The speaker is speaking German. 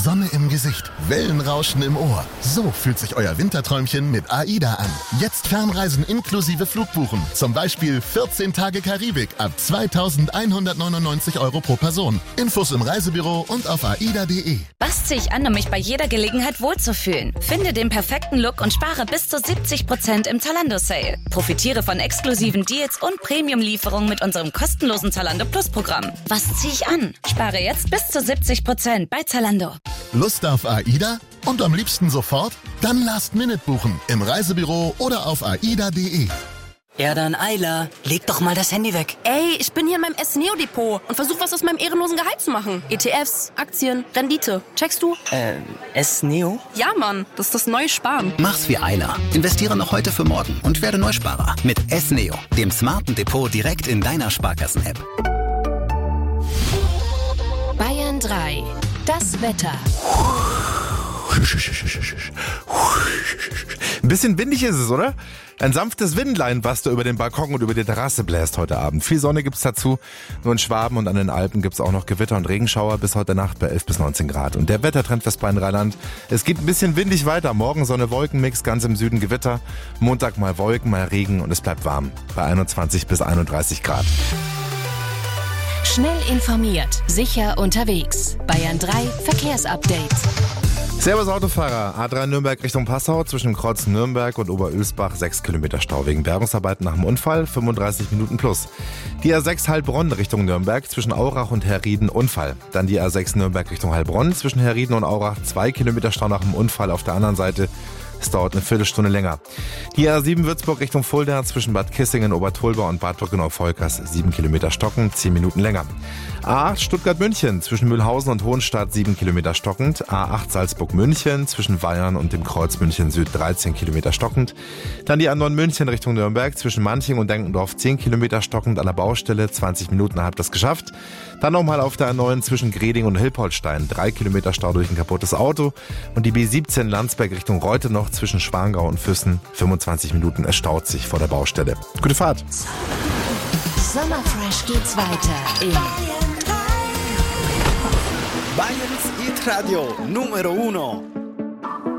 Sonne im Gesicht, Wellenrauschen im Ohr. So fühlt sich euer Winterträumchen mit AIDA an. Jetzt Fernreisen inklusive Flugbuchen. Zum Beispiel 14 Tage Karibik ab 2.199 € pro Person. Infos im Reisebüro und auf aida.de. Was ziehe ich an, um mich bei jeder Gelegenheit wohlzufühlen? Finde den perfekten Look und spare bis zu 70% im Zalando-Sale. Profitiere von exklusiven Deals und Premium-Lieferungen mit unserem kostenlosen Zalando Plus-Programm. Was ziehe ich an? Spare jetzt bis zu 70% bei Zalando. Lust auf AIDA? Und am liebsten sofort? Dann Last-Minute buchen im Reisebüro oder auf aida.de. Ja dann, Ayla, leg doch mal das Handy weg. Ey, ich bin hier in meinem S-Neo-Depot und versuche was aus meinem ehrenlosen Gehalt zu machen. ETFs, Aktien, Rendite. Checkst du? S-Neo? Ja, Mann, das ist das neue Sparen. Mach's wie Ayla. Investiere noch heute für morgen und werde Neusparer mit S-Neo, dem smarten Depot direkt in deiner Sparkassen-App. Bayern 3. Das Wetter. Ein bisschen windig ist es, oder? Ein sanftes Windlein, was da über den Balkon und über die Terrasse bläst heute Abend. Viel Sonne gibt's dazu. Nur in Schwaben und an den Alpen gibt's auch noch Gewitter und Regenschauer bis heute Nacht bei 11 bis 19 Grad. Und der Wettertrend fürs Rheinland. Es geht ein bisschen windig weiter. Morgen Sonne-Wolken-Mix, ganz im Süden Gewitter. Montag mal Wolken, mal Regen und es bleibt warm. Bei 21 bis 31 Grad. Schnell informiert, sicher unterwegs. Bayern 3 Verkehrsupdate. Servus Autofahrer. A3 Nürnberg Richtung Passau zwischen dem Kreuz Nürnberg und Oberölsbach 6 Kilometer Stau wegen Bergungsarbeiten nach dem Unfall, 35 Minuten plus. Die A6 Heilbronn Richtung Nürnberg zwischen Aurach und Herrieden Unfall. Dann die A6 Nürnberg Richtung Heilbronn zwischen Herrieden und Aurach 2 Kilometer Stau nach dem Unfall auf der anderen Seite. Es dauert eine Viertelstunde länger. Die A7 Würzburg Richtung Fulda zwischen Bad Kissingen, Obertolba und Bad Brückenau-Volkers 7 Kilometer stockend, 10 Minuten länger. A8 Stuttgart-München zwischen Mühlhausen und Hohenstadt 7 Kilometer stockend. A8 Salzburg-München zwischen Weyern und dem Kreuz München Süd 13 Kilometer stockend. Dann die A9 München Richtung Nürnberg zwischen Manching und Denkendorf 10 Kilometer stockend an der Baustelle. 20 Minuten habt das geschafft. Dann nochmal auf der A9 zwischen Greding und Hilpoltstein 3 Kilometer Stau durch ein kaputtes Auto. Und die B17 Landsberg Richtung Reutenach zwischen Schwangau und Füssen 25 Minuten. Es staut sich vor der Baustelle. Gute Fahrt. Sommerfresh geht's weiter in Bayerns Hit Radio Numero 1.